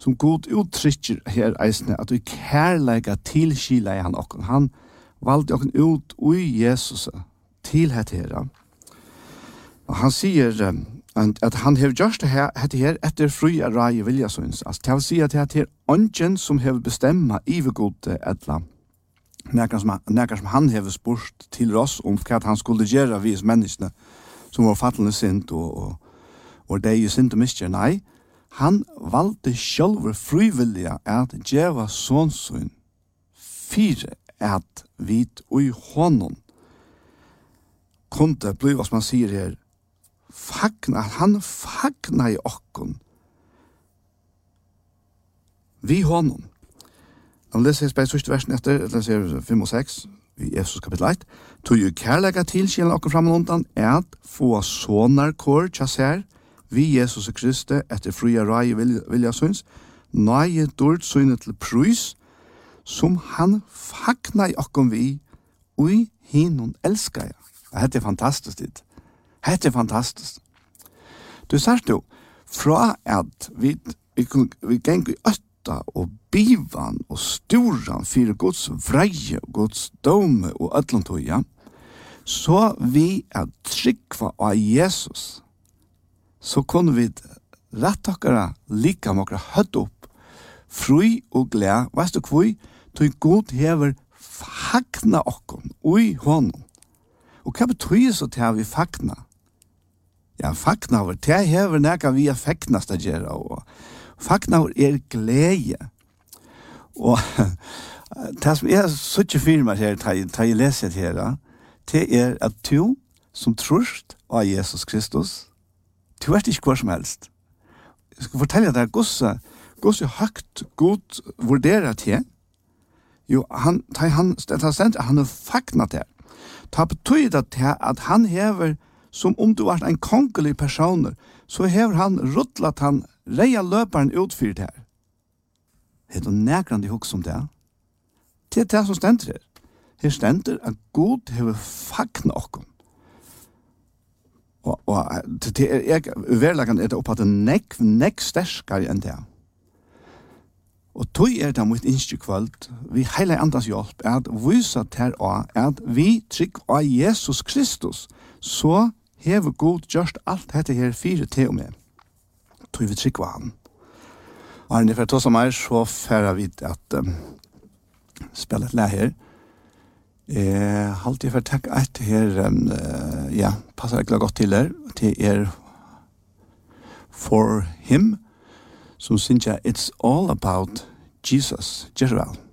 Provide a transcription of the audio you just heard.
som god uttrykker her eisne, at vi kærleika tilskila i han okken. Han valgte okken ut ui Jesus til hette her. Og han sier at han har gjort det her etter fri av rai vilja syns. Altså, det vil si at det er ånden som har bestemma iver god etla. Nekar som han har spurt til oss om hva han skulle gjøre vi menneskene som var fattelende sint og det er sint og miskjer. Nei, han valgte sjølver frivilliga at djeva sånnsyn fire at vit ui honom kunde bli, hva som man sier her, han fagna i okkon vi honom. Nå leser jeg bare sørste versen etter, det ser 5 og 6 i Efesos kapittel 1. Tog jo kærlega tilskjelen okkon fram og undan at få sånar kår tjasser vi Jesus Kristi etter fria rai vilja syns, nøye dård synet til prøys som han fagna i okkon vi og hinon elskar jeg. Dette er fantastisk dit. Dette er fantastisk. Du sier jo, fra at vi geng i øtta og bivan og storan for Guds vreie, Guds dome og ødlantoja, så vi er tryggva av Jesus, så kunne vi rett okkara lika med okkara høtt opp, fri og gled, veist du hvor, tog god hever fagna okkon, ui honom. Og hva betyr så til vi fagna? Ja, fagna over, det hever neka vi er fegnast å gjøre, og fagna over er glede. Og det som er suttje firma her, da jeg leser det her, det er at du som trorst av Jesus Kristus, du vet ikke hva som helst. Jeg skal fortelle deg, gosse høgt god vurderer til, jo, han er fagna til. Ta betyder det at han hever, som om du var en kongelig person, så hever han ruttlat han reia løparen utfyrt her. Det er det nekrande hos om det. Det er det som stender her. Her stender at God hever fagna okkom. Og det er uverleggen er det opp at det nekk sterskare enn det. Og tog er det mot innskjøkvalt, vi heile andras hjelp, at vysa til at vi trygg av Jesus Kristus, så hever God gjørst alt dette her fire til og med. Tog vi trygg av han. Og når jeg tar som meg, så færer vi at spille et læ her. Halt jeg for takk et her, ja, passer ikke godt til her, til For Him, som synes jeg, it's all about Jesus. Gjør det vel.